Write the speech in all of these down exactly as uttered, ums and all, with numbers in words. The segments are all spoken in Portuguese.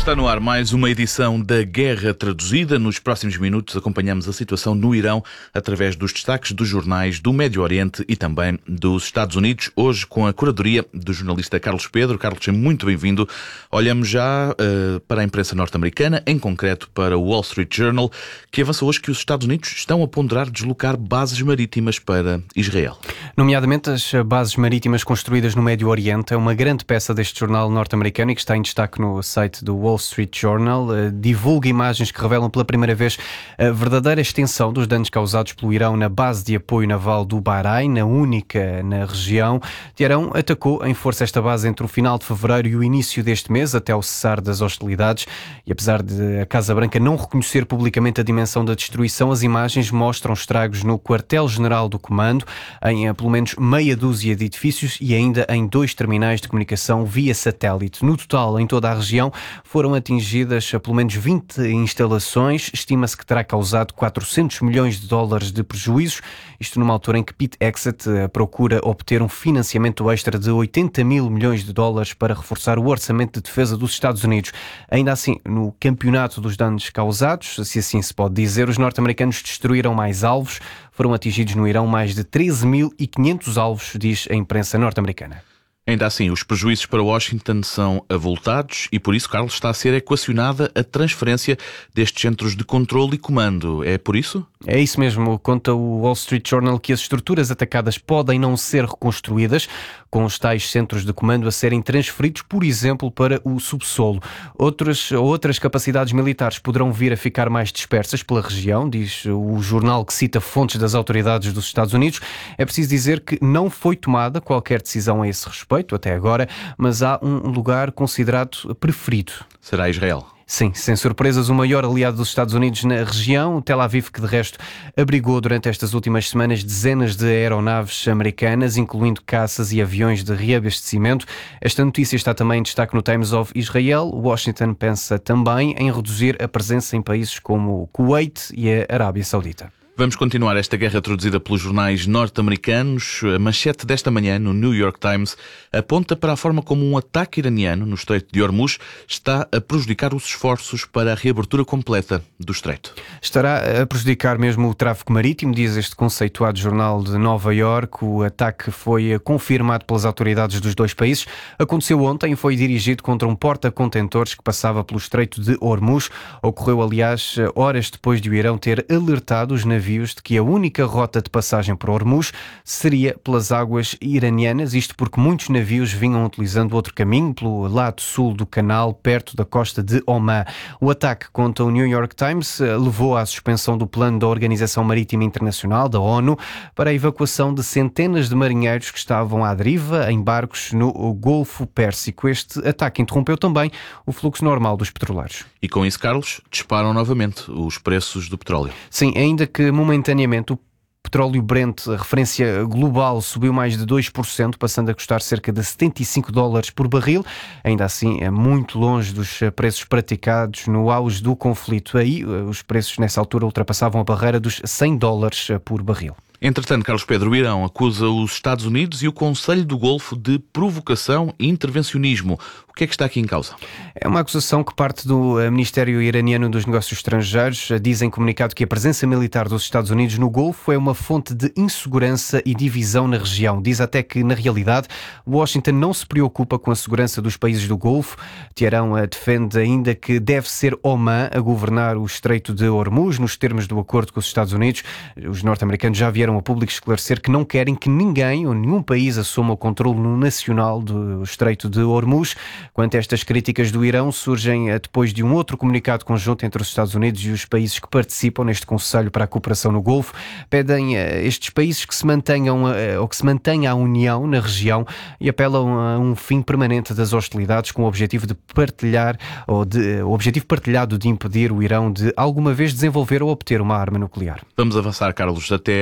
Está no ar mais uma edição da Guerra Traduzida. Nos próximos minutos acompanhamos a situação no Irão através dos destaques dos jornais do Médio Oriente e também dos Estados Unidos. Hoje com a curadoria do jornalista Carlos Pedro. Carlos, muito bem-vindo. Olhamos já uh, para a imprensa norte-americana, em concreto para o Wall Street Journal, que avança hoje que os Estados Unidos estão a ponderar deslocar bases marítimas para Israel. Nomeadamente as bases marítimas construídas no Médio Oriente. É uma grande peça deste jornal norte-americano e que está em destaque no site do Wall Street Journal. Uh, divulga imagens que revelam pela primeira vez a verdadeira extensão dos danos causados pelo Irão na base de apoio naval do Bahrein, a única na região. Teherão atacou em força esta base entre o final de fevereiro e o início deste mês, até ao cessar das hostilidades. E apesar de a Casa Branca não reconhecer publicamente a dimensão da destruição, as imagens mostram estragos no quartel-general do comando, em pelo menos meia dúzia de edifícios e ainda em dois terminais de comunicação via satélite. No total, em toda a região, foram atingidas pelo menos vinte instalações. Estima-se que terá causado quatrocentos milhões de dólares de prejuízos. Isto numa altura em que Pete Hegseth procura obter um financiamento extra de oitenta mil milhões de dólares para reforçar o orçamento de defesa dos Estados Unidos. Ainda assim, no campeonato dos danos causados, se assim se pode dizer, os norte-americanos destruíram mais alvos. Foram atingidos no Irão mais de treze mil e quinhentos alvos, diz a imprensa norte-americana. Ainda assim, os prejuízos para Washington são avultados e por isso, Carlos, está a ser equacionada a transferência destes centros de controle e comando. É por isso? É isso mesmo. Conta o Wall Street Journal que as estruturas atacadas podem não ser reconstruídas, com os tais centros de comando a serem transferidos, por exemplo, para o subsolo. Outras, outras capacidades militares poderão vir a ficar mais dispersas pela região, diz o jornal que cita fontes das autoridades dos Estados Unidos. É preciso dizer que não foi tomada qualquer decisão a esse respeito até agora, mas há um lugar considerado preferido. Será Israel? Sim, sem surpresas, o maior aliado dos Estados Unidos na região, Tel Aviv, que de resto abrigou durante estas últimas semanas dezenas de aeronaves americanas, incluindo caças e aviões de reabastecimento. Esta notícia está também em destaque no Times of Israel. Washington pensa também em reduzir a presença em países como o Kuwait e a Arábia Saudita. Vamos continuar esta guerra traduzida pelos jornais norte-americanos. A manchete desta manhã no New York Times aponta para a forma como um ataque iraniano no Estreito de Hormuz está a prejudicar os esforços para a reabertura completa do Estreito. Estará a prejudicar mesmo o tráfego marítimo, diz este conceituado jornal de Nova Iorque. O ataque foi confirmado pelas autoridades dos dois países. Aconteceu ontem e foi dirigido contra um porta-contentores que passava pelo Estreito de Hormuz. Ocorreu, aliás, horas depois de o Irão ter alertado os navios de que a única rota de passagem por Hormuz seria pelas águas iranianas, isto porque muitos navios vinham utilizando outro caminho pelo lado sul do canal, perto da costa de Omã. O ataque, conta o New York Times, levou à suspensão do plano da Organização Marítima Internacional, da ONU, para a evacuação de centenas de marinheiros que estavam à deriva em barcos no Golfo Pérsico. Este ataque interrompeu também o fluxo normal dos petroleiros. E com isso, Carlos, disparam novamente os preços do petróleo. Sim, ainda que momentaneamente o petróleo Brent, a referência global, subiu mais de dois por cento, passando a custar cerca de setenta e cinco dólares por barril. Ainda assim, é muito longe dos preços praticados no auge do conflito. Aí, os preços nessa altura ultrapassavam a barreira dos cem dólares por barril. Entretanto, Carlos Pedro, o Irão acusa os Estados Unidos e o Conselho do Golfo de provocação e intervencionismo. O que é que está aqui em causa? É uma acusação que parte do Ministério Iraniano dos Negócios Estrangeiros. Diz em comunicado que a presença militar dos Estados Unidos no Golfo é uma fonte de insegurança e divisão na região. Diz até que, na realidade, Washington não se preocupa com a segurança dos países do Golfo. Teherão defende ainda que deve ser Omã a governar o Estreito de Hormuz, nos termos do acordo com os Estados Unidos. Os norte-americanos já vieram a público esclarecer que não querem que ninguém ou nenhum país assuma o controle nacional do Estreito de Hormuz. Quanto a estas críticas do Irão, surgem depois de um outro comunicado conjunto entre os Estados Unidos e os países que participam neste Conselho para a Cooperação no Golfo. Pedem a estes países que se mantenham ou que se mantenha a união na região e apelam a um fim permanente das hostilidades com o objetivo de partilhar ou de, o objetivo partilhado de impedir o Irão de alguma vez desenvolver ou obter uma arma nuclear. Vamos avançar, Carlos, até Al Jazeera.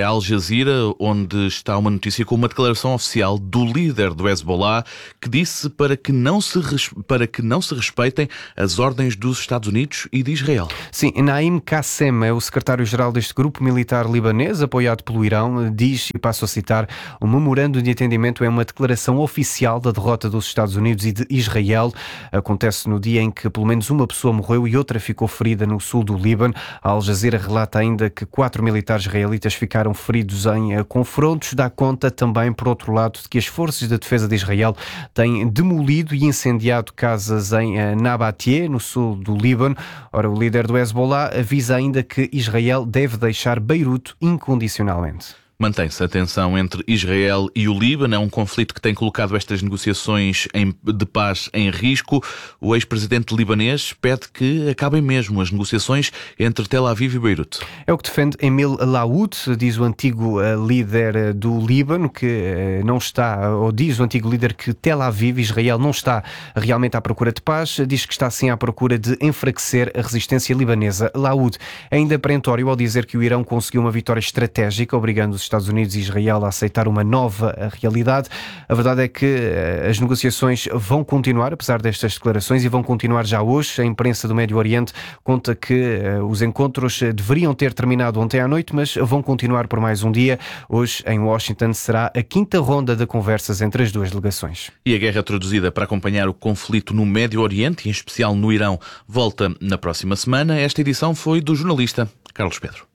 Jazeera, onde está uma notícia com uma declaração oficial do líder do Hezbollah, que disse para que não se, para que não se respeitem as ordens dos Estados Unidos e de Israel. Sim, Naim Qassem é o secretário-geral deste grupo militar libanês, apoiado pelo Irão, diz, e passo a citar, o memorando de entendimento é uma declaração oficial da derrota dos Estados Unidos e de Israel. Acontece no dia em que pelo menos uma pessoa morreu e outra ficou ferida no sul do Líbano. A Al Jazeera relata ainda que quatro militares israelitas ficaram feridos em uh, confrontos. Dá conta também, por outro lado, de que as forças de defesa de Israel têm demolido e incendiado casas em uh, Nabatie, no sul do Líbano. Ora, o líder do Hezbollah avisa ainda que Israel deve deixar Beirute incondicionalmente. Mantém-se a tensão entre Israel e o Líbano. É um conflito que tem colocado estas negociações em, de paz em risco. O ex-presidente libanês pede que acabem mesmo as negociações entre Tel Aviv e Beirute. É o que defende Emil Laoud, diz o antigo uh, líder uh, do Líbano, que uh, não está, ou diz o antigo líder que Tel Aviv, Israel, não está realmente à procura de paz, diz que está sim à procura de enfraquecer a resistência libanesa. Laoud é ainda perentório ao dizer que o Irão conseguiu uma vitória estratégica, obrigando os Estados Unidos e Israel a aceitar uma nova realidade. A verdade é que as negociações vão continuar, apesar destas declarações, e vão continuar já hoje. A imprensa do Médio Oriente conta que uh, os encontros deveriam ter terminado ontem à noite, mas vão continuar por mais um dia. Hoje, em Washington, será a quinta ronda de conversas entre as duas delegações. E a guerra traduzida para acompanhar o conflito no Médio Oriente, em especial no Irão, volta na próxima semana. Esta edição foi do jornalista Carlos Pedro.